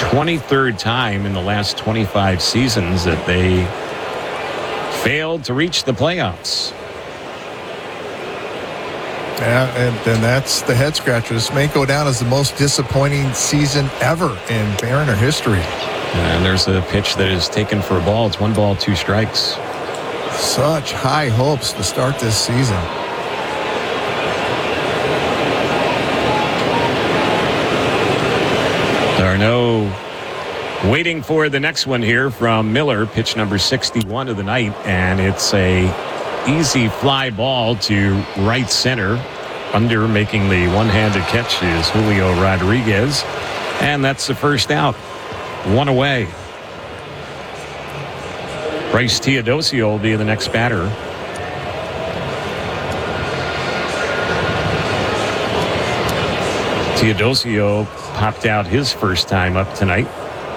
23rd time in the last 25 seasons that they failed to reach the playoffs. Yeah, and then that's the head scratcher. This may go down as the most disappointing season ever in Mariner history. And there's a pitch that is taken for a ball. It's 1 ball, 2 strikes. Such high hopes to start this season. D'Arnaud waiting for the next one here from Miller, pitch number 61 of the night, and it's a easy fly ball to right center. Under making the one-handed catch is Julio Rodriguez, and that's the first out. 1 away. Bryce Teodosio will be the next batter. Teodosio popped out his first time up tonight.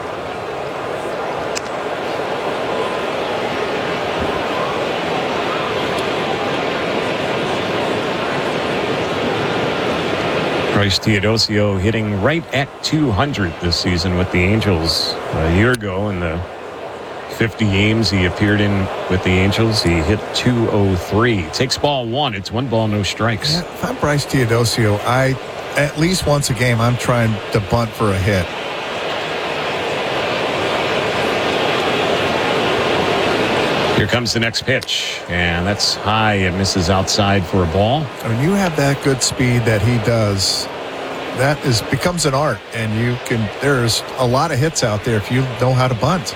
Bryce Teodosio hitting right at 200 this season with the Angels. A year ago in the 50 games he appeared in with the Angels, he hit 203. Takes ball 1. It's 1 ball, no strikes. Yeah, if I'm Bryce Teodosio, at least once a game, I'm trying to bunt for a hit. Here comes the next pitch, and that's high. It misses outside for a ball. When you have that good speed that he does, becomes an art, and there's a lot of hits out there if you know how to bunt.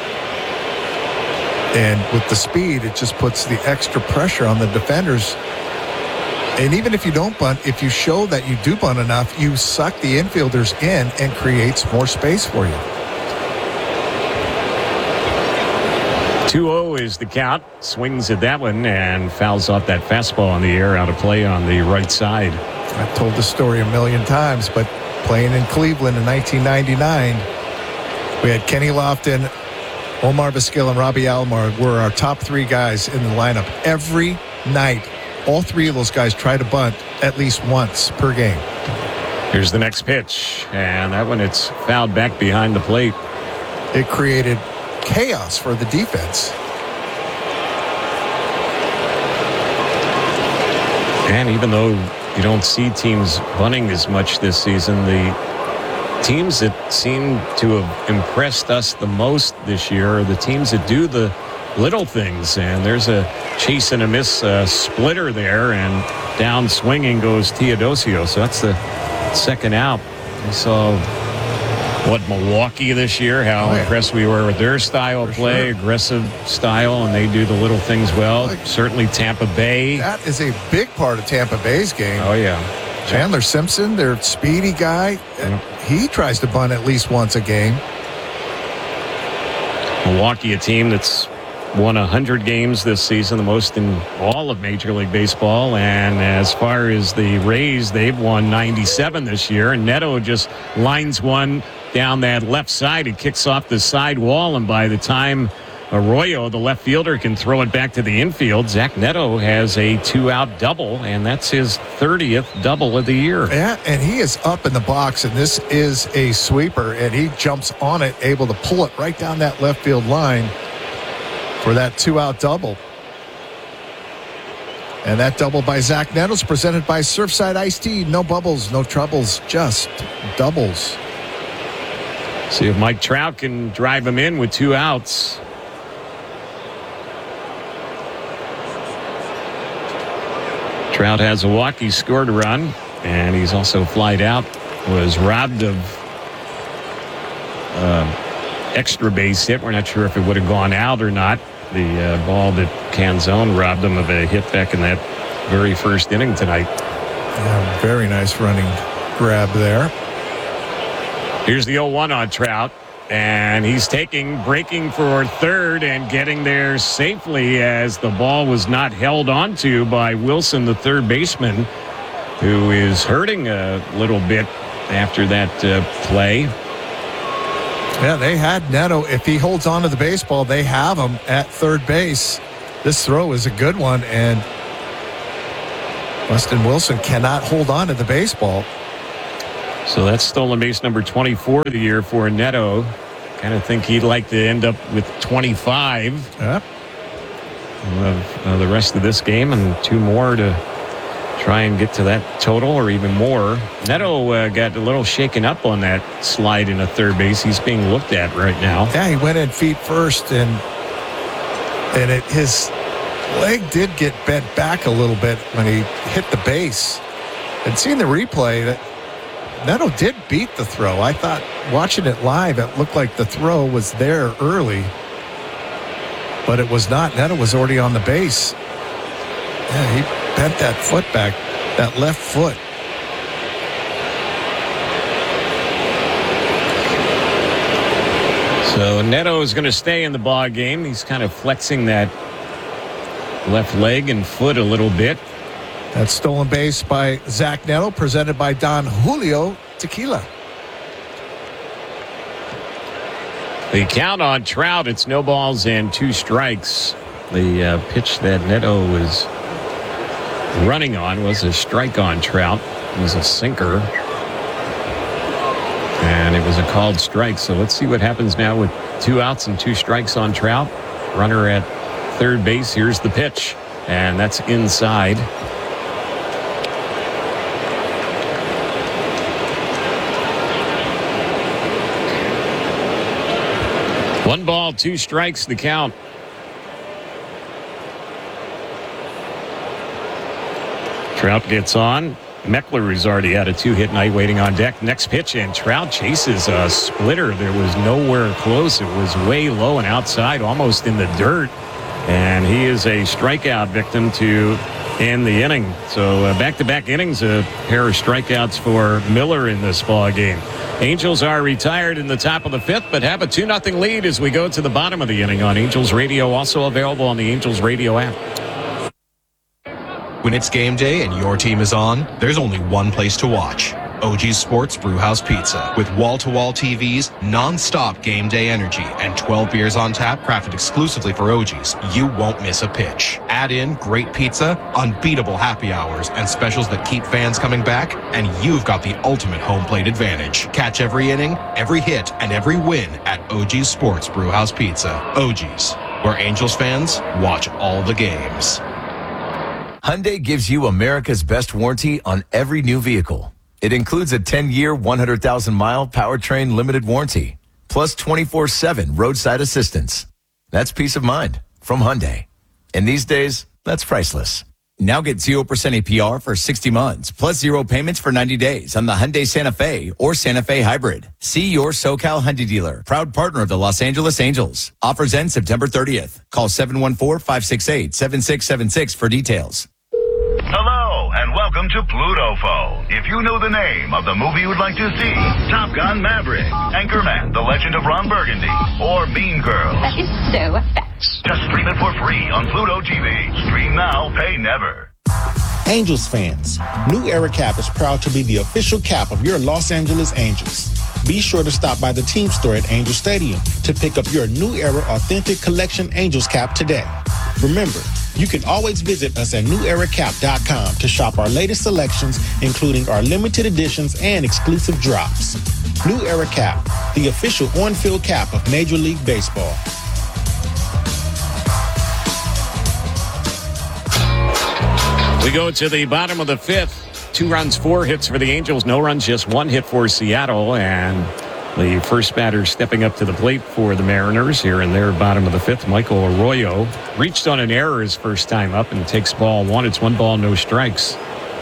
And with the speed, it just puts the extra pressure on the defenders. And even if you don't bunt, if you show that you do bunt enough, you suck the infielders in and creates more space for you. 2-0 is the count. Swings at that one and fouls off that fastball in the air, out of play on the right side. I've told the story a million times, but playing in Cleveland in 1999, we had Kenny Lofton, Omar Vizquel, and Robbie Alomar were our top 3 guys in the lineup. Every night, all 3 of those guys try to bunt at least once per game. Here's the next pitch, and that one, it's fouled back behind the plate. It created chaos for the defense. And even though you don't see teams bunting as much this season, the teams that seem to have impressed us the most this year are the teams that do the little things. And there's a chase and a miss splitter there, and down swinging goes Teodosio. So that's the second out. We saw Milwaukee this year, how impressed we were with their style of play, aggressive style, and they do the little things well. Certainly Tampa Bay. That is a big part of Tampa Bay's game. Oh, yeah. Chandler Simpson, their speedy guy, he tries to bunt at least once a game. Milwaukee, a team that's won 100 games this season, the most in all of Major League Baseball. And as far as the Rays, they've won 97 this year. And Neto just lines one down that left side. It kicks off the side wall, and by the time Arroyo, the left fielder, can throw it back to the infield, Zach Neto has a 2-out double, and that's his 30th double of the year. Yeah, and he is up in the box, and this is a sweeper, and he jumps on it, able to pull it right down that left field line for that 2-out double. And that double by Zach Neto is presented by Surfside Iced Tea. No bubbles, no troubles, just doubles. See if Mike Trout can drive him in with 2 outs. Trout has a walk. He scored a run, and he's also flied out. Was robbed of extra base hit. We're not sure if it would have gone out or not. The ball that Canzone robbed him of a hit back in that very first inning tonight. Yeah, very nice running grab there. Here's the 0-1 on Trout, and he's breaking for third and getting there safely as the ball was not held onto by Wilson, the third baseman, who is hurting a little bit after that play. Yeah, they had Neto. If he holds on to the baseball, they have him at third base. This throw is a good one, and Weston Wilson cannot hold on to the baseball. So that's stolen base number 24 of the year for Neto. Kind of think he'd like to end up with 25 Yep. of the rest of this game, and 2 more to try and get to that total or even more. Neto got a little shaken up on that slide into third base. He's being looked at right now. Yeah, he went in feet first, and his leg did get bent back a little bit when he hit the base. And seeing the replay, that Neto did beat the throw. I thought watching it live, it looked like the throw was there early, but it was not. Neto was already on the base. Yeah, he bent that foot back, that left foot. So Neto is going to stay in the ball game. He's kind of flexing that left leg and foot a little bit. That's stolen base by Zach Neto, presented by Don Julio Tequila. The count on Trout, it's no balls and 2 strikes. The pitch that Neto was running on was a strike on Trout. It was a sinker. And it was a called strike. So let's see what happens now with 2 outs and 2 strikes on Trout. Runner at third base. Here's the pitch. And that's inside. One ball, 2 strikes, the count. Trout gets on. Meckler has already had a 2-hit night waiting on deck. Next pitch, and Trout chases a splitter. There was nowhere close. It was way low and outside, almost in the dirt. And he is a strikeout victim to end the inning. So back-to-back innings, a pair of strikeouts for Miller in this ball game. Angels are retired in the top of the 5th, but have a 2-0 lead as we go to the bottom of the inning on Angels Radio, also available on the Angels Radio app. When it's game day and your team is on, there's only one place to watch. OG's Sports Brewhouse Pizza. With wall-to-wall TVs, non-stop game day energy, and 12 beers on tap crafted exclusively for OG's, you won't miss a pitch. Add in great pizza, unbeatable happy hours, and specials that keep fans coming back, and you've got the ultimate home plate advantage. Catch every inning, every hit, and every win at OG's Sports Brewhouse Pizza. OG's, where Angels fans watch all the games. Hyundai gives you America's best warranty on every new vehicle. It includes a 10-year, 100,000-mile powertrain limited warranty, plus 24/7 roadside assistance. That's peace of mind from Hyundai. And these days, that's priceless. Now get 0% APR for 60 months, plus 0 payments for 90 days on the Hyundai Santa Fe or Santa Fe Hybrid. See your SoCal Hyundai dealer, proud partner of the Los Angeles Angels. Offers end September 30th. Call 714-568-7676 for details. Hello, and welcome to Pluto Phone. If you know the name of the movie you would like to see, Top Gun Maverick, Anchorman, The Legend of Ron Burgundy, or Mean Girls, That is so fetch. just stream it for free on Pluto TV. Stream now, pay never. Angels fans, New Era Cap is proud to be the official cap of your Los Angeles Angels. Be sure to stop by the team store at Angel Stadium to pick up your New Era Authentic Collection Angels cap today. Remember, you can always visit us at NewEraCap.com to shop our latest selections, including our limited editions and exclusive drops. New Era Cap, the official on-field cap of Major League Baseball. We go to the bottom of the 5th. 2 runs, 4 hits for the Angels. No runs, just 1 hit for Seattle. And the first batter stepping up to the plate for the Mariners here in their bottom of the 5th, Michael Arroyo, reached on an error his first time up and takes ball 1. It's 1 ball, no strikes.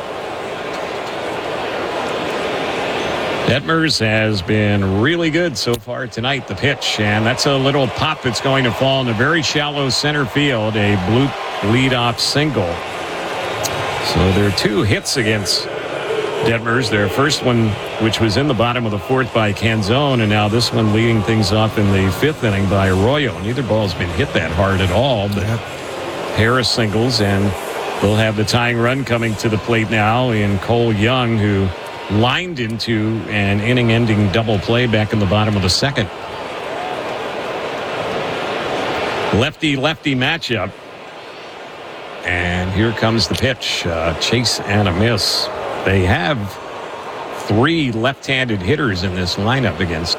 Detmers has been really good so far tonight, the pitch. And that's a little pop that's going to fall in a very shallow center field, a Blute leadoff single. So there are 2 hits against Detmers. Their first one, which was in the bottom of the 4th by Canzone, and now this one leading things off in the 5th inning by Arroyo. Neither ball's been hit that hard at all, but pair of singles, and they'll have the tying run coming to the plate now in Cole Young, who lined into an inning-ending double play back in the bottom of the 2nd. Lefty-lefty matchup. And here comes the pitch. Chase and a miss. They have 3 left-handed hitters in this lineup against